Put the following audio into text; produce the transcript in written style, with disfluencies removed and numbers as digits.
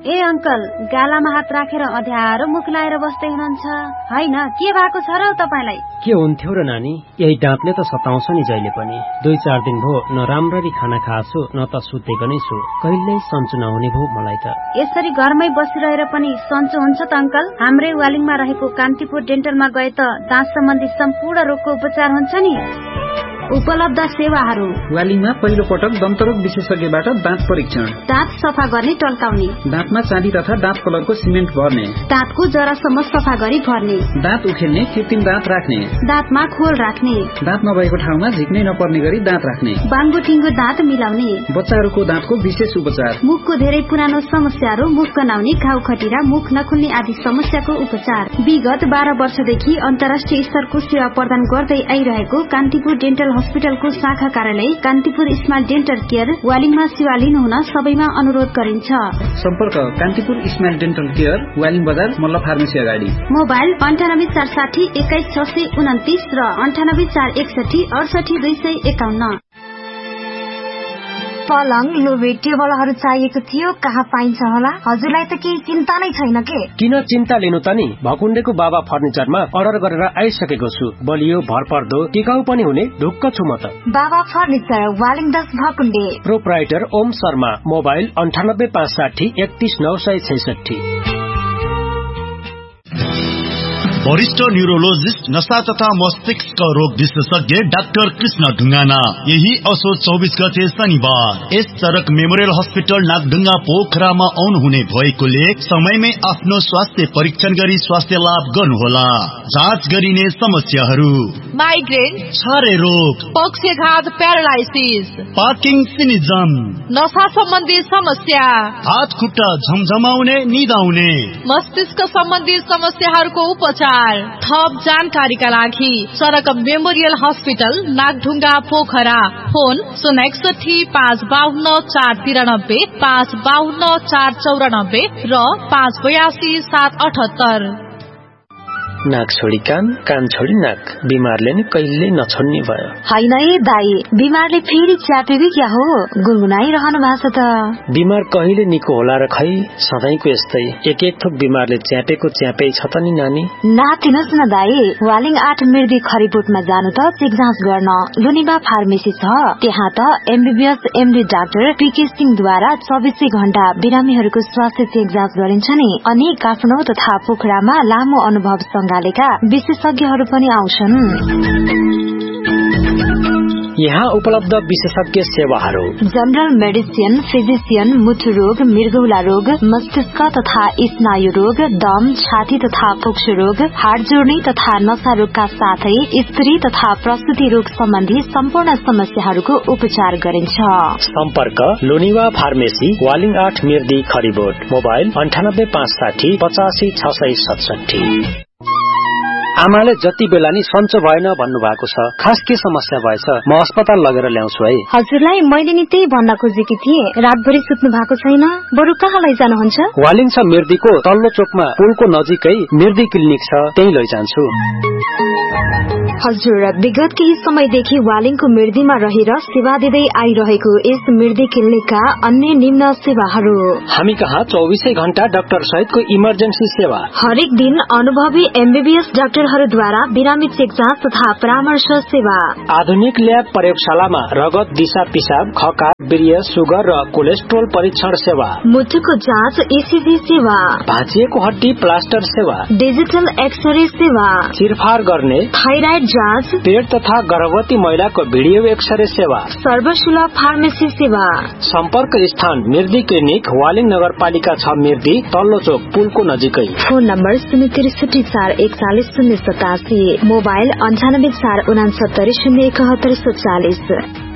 ए uncle, गालामा हात राखेर अध्यारो मुख लाएर बस्दै हुनुहुन्छ हैन? के भएको छ र तपाईलाई? के हुन्थ्यो र नानी, यही दाँतले त सताउँछ नि जहिले पनि। 2-4 दिन भो न राम्ररी खाना खाछु न त सुतेको नै छु। कहिल्यै सन्चो नहुने भो मलाई त। यसरी घरमै बसिरहेर पनि सन्चो हुन्छ त अंकल? हाम्रै वालिङमा रहेको कान्तिपुर डेन्टलमा गए त दाँत सम्बन्धी सम्पूर्ण रोगको उपचार हुन्छ नि। उपलब्ध सेवाहरू: वालिङमा पहिलो पटक दन्तरोग विशेषज्ञबाट दाँत परीक्षण, दाँत सफा गर्ने टल्काउने, दाँतमा चाँदी तथा दाँत कलरको सिमेन्ट भर्ने, दाँतको जरासम्म सफा गरी भर्ने, दाँत उखेल्ने कृत्रिम दाँत राख्ने, दाँतमा खोल राख्ने, दाँत नभएको ठाउँमा झिक्नै नपर्ने गरी दाँत राख्ने, बाङ्गो टिङ्गो दाँत मिलाउने, बच्चाहरूको दाँतको विशेष उपचार, मुखको धेरै पुरानो समस्याहरू, मुख गनाउने, घाउ खटिरा, मुख नखुल्ने आदि समस्याको उपचार। विगत 12 वर्षदेखि अन्तर्राष्ट्रिय स्तरको सेवा प्रदान गर्दै आइरहेको कान्तिपुर डेन्टल हस्पिटलको शाखा कार्यालय कान्तिपुर स्माइल डेन्टल केयर वालिङमा सेवा लिनुहुन सबैमा अनुरोध गरिन्छ। सम्पर्क Kantipur smile dental care, Waling बजार, मल्ल फार्मेसी अगाडि। मोबाइल 9846 21629 र 9841 68251। पलङ, लोबे, टेबलहरू चाहिएको थियो, कहाँ पाइन्छ होला? हजुरलाई त केही चिन्ता नै छैन के? किन चिन्ता लिनु त नि, भकुण्डेको बाबा फर्निचरमा अर्डर गरेर आइसकेको छु। बलियो, भरपर्दो, टिकाउ पनि हुने ढुक्क छु म त। बाबा furniture, Waling 10 भकुण्डे। Proprietor Om Sharma, mobile 9856 31966। वरिष्ठ न्यूरोलोजिस्ट, नशा तथा मस्तिष्क रोग विशेषज्ञ डाक्टर कृष्ण ढुङ्गाना। यही असोज 24 गते शनिबार एस चरक मेमोरियल हस्पिटल नागढुङ्गा पोखरामा आउनुहुने भएकोले समयमै आफ्नो स्वास्थ्य परीक्षण गरी स्वास्थ्य लाभ गर्नुहोला। जाँच गरिने समस्याहरू: माइग्रेन, छारे रोग, पक्षघात, प्यारालाइसिस, पार्किन्सनिजम, नशा सम्बन्धी समस्या, हात खुट्टा झमझमाउने, निदाउने, मस्तिष्क सम्बन्धी समस्याहरूको उपचार। थप जानकारीका लागि चरक memorial hospital Nagdhunga Pokhara. Phone 061 552 493, 552 494 र 582 778। नाक छोडी कान, कान छोडी नाक, बिमारले नि कहिल्यै नछोड्ने भयो। हैन ए दाई, बिमारले फेरि च्यापेको क्या हो? गुनगुनाइरहनु भएको छ त। बिमार कहिले निको होला र खै, सधैँको यस्तै एक थोक बिमारले च्यापेको च्यापै छ त नि नानी। नातिनुहोस् न दाई, वालिङ 8 मिर्दी खरिबोटमा जानु त चेक जाँच गर्न लुनिबा फार्मेसी छ। त्यहाँ त MBBS MD डाक्टर PK सिंहद्वारा 24 घण्टा बिरामीहरूको स्वास्थ्य चेक जाँच गरिन्छ नि। अनि काठमाडौँ तथा पोखरामा लामो अनुभव सँगालेका विशेषज्ञहरू पनि आउँछन्। यहाँ उपलब्ध विशेषज्ञ सेवाहरू: जनरल मेडिसिन, फिजिशियन, मुटु रोग, मृगौला रोग, मस्तिष्क तथा स्नायु रोग, दम, छाती तथा फोक्सो रोग, हाड जोड्ने तथा नशा रोगका साथै स्त्री तथा प्रसुति रोग सम्बन्धी सम्पूर्ण समस्याहरूको उपचार गरिन्छ। सम्पर्क लोनिवा फार्मेसी, वालिङ 8 मिर्दी खरिबोट। मोबाइल 9856 85 667। आमाले जति बेला नि सन्चो भएन भन्नु भएको छ। खास के समस्या भएछ? म अस्पताल लगेर ल्याउँछु है। हजुरलाई मैले नि त्यही भन्न खोजेकी थिएँ। रातभरि सुत्नु भएको छैन, बरु कहाँ लैजानुहुन्छ? वालिङ छ मिर्दीको तल्लो चोकमा पुलको नजिकै मिर्दी क्लिनिक छ, त्यही लैजान्छु। हजुर, विगत केही समयदेखि वालिङको मिर्दीमा रहेर सेवा दिँदै आइरहेको यस मिर्दी क्लिनिकका अन्य निम्न सेवाहरू: हामी कहाँ 24 घण्टा डाक्टर सहितको इमर्जेन्सी सेवा, हरेक दिन अनुभवी MBBS डाक्टरहरूद्वारा बिरामी चेक जाँच तथा परामर्श सेवा, आधुनिक ल्याब प्रयोगशालामा रगत, दिशा पिसाब, खका, वीर्य, सुगर र कोलेस्ट्रोल परीक्षण सेवा, मुटुको जाँच ECG सेवा, भाँचिएको हड्डी प्लास्टर सेवा, डिजिटल एक्सरे सेवा, चिरफार गर्ने, थाइराइड जाँच, पेट तथा गर्भवती महिलाको भिडियो एक्सरे सेवा, सर्वसुलभ फार्मेसी सेवा। सम्पर्क स्थान मिर्दी क्लिनिक, वालिङ नगरपालिका 6 मिर्दी, तल्लो चोक पुलको नजिकै। Phone number 063 441 087, mobile 98 469 071 140।